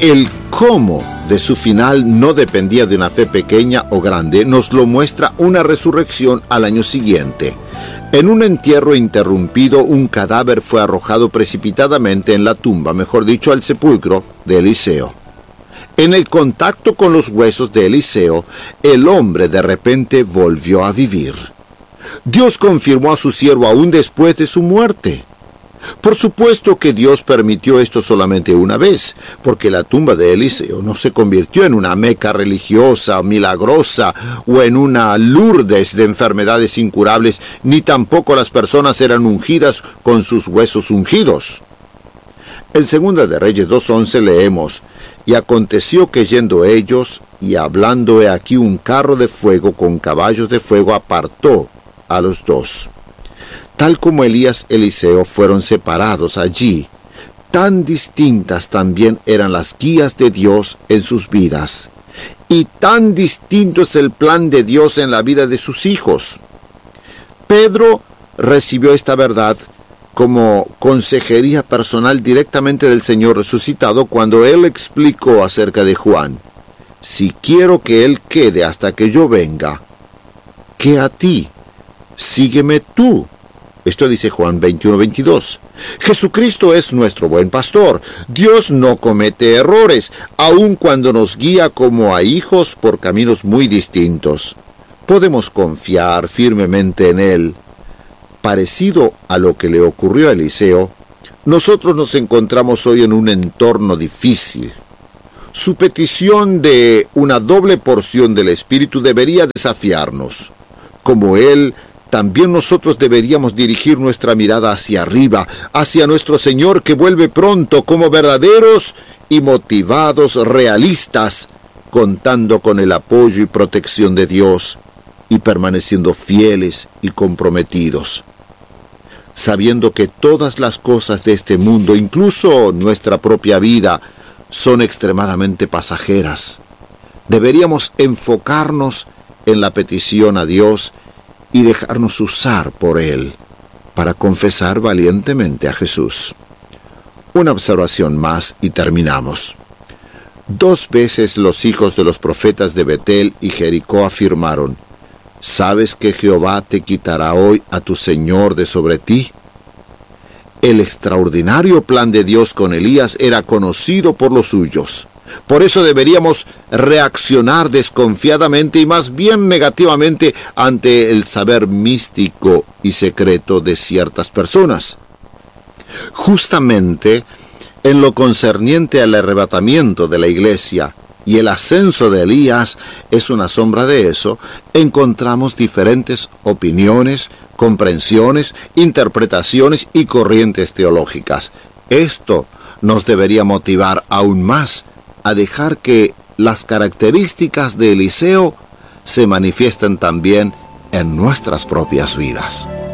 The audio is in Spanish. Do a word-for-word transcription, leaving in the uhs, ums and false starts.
El cómo de su final no dependía de una fe pequeña o grande, nos lo muestra una resurrección al año siguiente. En un entierro interrumpido, un cadáver fue arrojado precipitadamente en la tumba, mejor dicho, al sepulcro de Eliseo. En el contacto con los huesos de Eliseo, el hombre de repente volvió a vivir. Dios confirmó a su siervo aún después de su muerte. Por supuesto que Dios permitió esto solamente una vez, porque la tumba de Eliseo no se convirtió en una meca religiosa, milagrosa, o en una Lourdes de enfermedades incurables, ni tampoco las personas eran ungidas con sus huesos ungidos. En Segunda de Reyes dos once leemos: y aconteció que yendo ellos, y hablando he aquí un carro de fuego con caballos de fuego, apartó a los dos. Tal como Elías y Eliseo fueron separados allí, tan distintas también eran las guías de Dios en sus vidas, y tan distinto es el plan de Dios en la vida de sus hijos. Pedro recibió esta verdad como consejería personal directamente del Señor resucitado cuando él explicó acerca de Juan: si quiero que él quede hasta que yo venga, ¿qué a ti? Sígueme tú. Esto dice Juan veintiuno veintidós. Jesucristo es nuestro buen pastor. Dios no comete errores, aun cuando nos guía como a hijos por caminos muy distintos. Podemos confiar firmemente en Él. Parecido a lo que le ocurrió a Eliseo, nosotros nos encontramos hoy en un entorno difícil. Su petición de una doble porción del Espíritu debería desafiarnos. Como Él, también nosotros deberíamos dirigir nuestra mirada hacia arriba, hacia nuestro Señor que vuelve pronto, como verdaderos y motivados realistas, contando con el apoyo y protección de Dios y permaneciendo fieles y comprometidos, sabiendo que todas las cosas de este mundo, incluso nuestra propia vida, son extremadamente pasajeras. Deberíamos enfocarnos en la petición a Dios y dejarnos usar por Él para confesar valientemente a Jesús. Una observación más y terminamos. Dos veces los hijos de los profetas de Betel y Jericó afirmaron: ¿sabes que Jehová te quitará hoy a tu señor de sobre ti? El extraordinario plan de Dios con Elías era conocido por los suyos. Por eso deberíamos reaccionar desconfiadamente y más bien negativamente ante el saber místico y secreto de ciertas personas. Justamente en lo concerniente al arrebatamiento de la iglesia y el ascenso de Elías es una sombra de eso, encontramos diferentes opiniones, comprensiones, interpretaciones y corrientes teológicas. Esto nos debería motivar aún más a dejar que las características de Eliseo se manifiesten también en nuestras propias vidas.